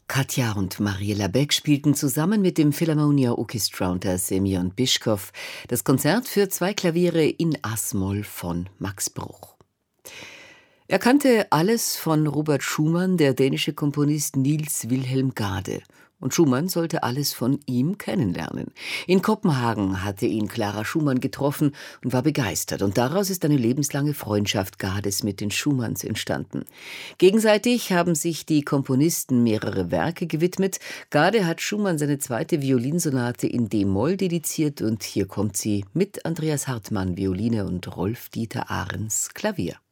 Katja und Mariela Beck spielten zusammen mit dem Philharmonia Orchestra unter Semyon Bischkow das Konzert für 2 Klaviere in As-Moll von Max Bruch. Er kannte alles von Robert Schumann, der dänische Komponist Niels Wilhelm Gade. Und Schumann sollte alles von ihm kennenlernen. In Kopenhagen hatte ihn Clara Schumann getroffen und war begeistert. Und daraus ist eine lebenslange Freundschaft Gades mit den Schumanns entstanden. Gegenseitig haben sich die Komponisten mehrere Werke gewidmet. Gade hat Schumann seine 2. Violinsonate in D-Moll dediziert. Und hier kommt sie mit Andreas Hartmann, Violine, und Rolf-Dieter Ahrens, Klavier.